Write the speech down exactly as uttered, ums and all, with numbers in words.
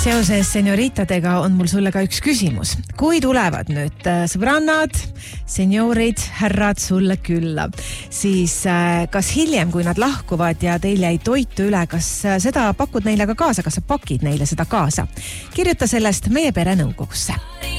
Seoses senioritadega on mul sulle ka üks küsimus. Kui tulevad nüüd sõbrannad, seniorid, härrad sulle külla, siis kas hiljem, kui nad lahkuvad ja teil jäi toitu üle, kas seda pakud neile ka kaasa, kas sa pakid neile seda kaasa? Kirjuta sellest meie pere nõukogusse.